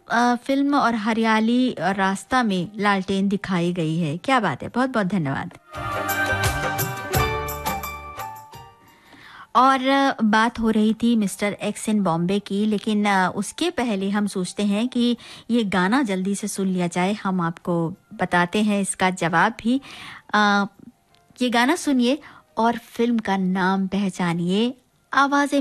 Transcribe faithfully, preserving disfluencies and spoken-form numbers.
अ, film और हरियाली और रास्ता में लालटेन दिखाई गई है। क्या बात है, बहुत बहुत धन्यवाद। और बात हो रही थी मिस्टर एक्स इन बॉम्बे की, लेकिन अ, उसके पहले हम सोचते हैं कि ये गाना जल्दी से सुन लिया जाए। हम आपको बताते हैं इसका जवाब भी। अ, ये गाना सुनिए और फिल्म का नाम पहचानिए। आवाज़ें